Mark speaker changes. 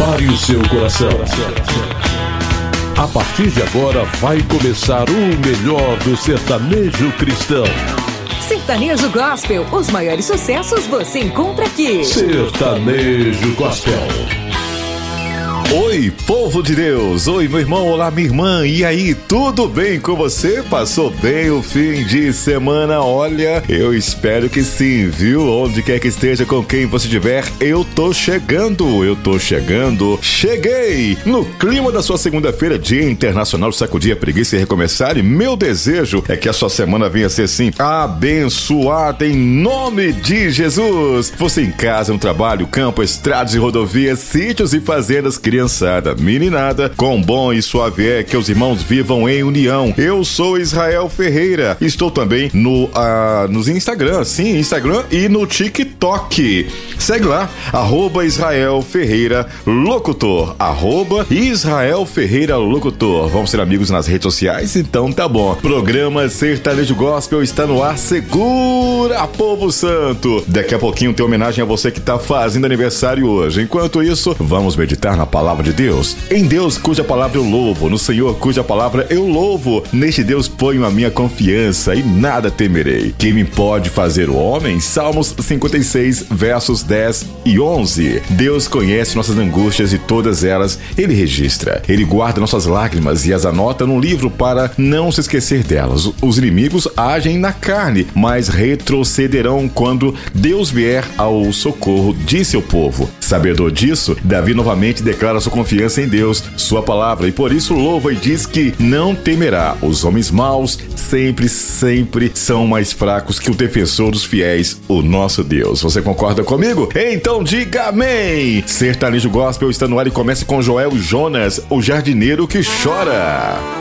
Speaker 1: Prepare o seu coração. A partir de agora vai começar o melhor do sertanejo cristão.
Speaker 2: Sertanejo Gospel, os maiores sucessos você encontra aqui.
Speaker 1: Sertanejo Gospel.
Speaker 3: Oi, povo de Deus! Oi, meu irmão, olá, minha irmã! E aí, tudo bem com você? Passou bem o fim de semana? Olha, eu espero que sim, viu? Onde quer que esteja, com quem você estiver, eu tô chegando! Cheguei! No clima da sua segunda-feira, Dia Internacional de Sacudir a Preguiça e Recomeçar, e meu desejo é que a sua semana venha ser, sim, abençoada em nome de Jesus! Você em casa, no trabalho, campo, estradas e rodovias, sítios e fazendas, criançada, meninada, quão bom e suave é que os irmãos vivam em união. Eu sou Israel Ferreira, estou também nos Instagram, sim, Instagram e no TikTok. Segue lá, @Israel Ferreira Locutor, @Israel Ferreira Locutor. Vamos ser amigos nas redes sociais? Então tá bom. Programa Sertanejo Gospel está no ar. Segura, povo santo! Daqui a pouquinho tem homenagem a você que tá fazendo aniversário hoje. Enquanto isso, vamos meditar na palavra de Deus. Em Deus cuja palavra eu louvo, no Senhor cuja palavra eu louvo. Neste Deus ponho a minha confiança e nada temerei. Quem me pode fazer o homem? Salmos 56, versos 10 e 11. Deus conhece nossas angústias e todas elas Ele registra. Ele guarda nossas lágrimas e as anota num livro para não se esquecer delas. Os inimigos agem na carne, mas retrocederão quando Deus vier ao socorro de seu povo. Sabedor disso, Davi novamente declara sua confiança em Deus, sua palavra, e por isso louva e diz que não temerá. Os homens maus sempre são mais fracos que o defensor dos fiéis, o nosso Deus. Você concorda comigo? Então diga amém! Sertanejo Gospel está no ar e começa com Joel Jonas, o jardineiro que chora.